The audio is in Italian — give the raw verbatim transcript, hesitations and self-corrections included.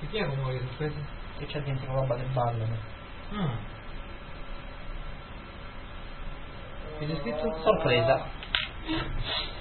Che chi è con voi sorpresa? Che c'è dentro roba che ballano. Mm. Che c'è scritto? Sorpresa.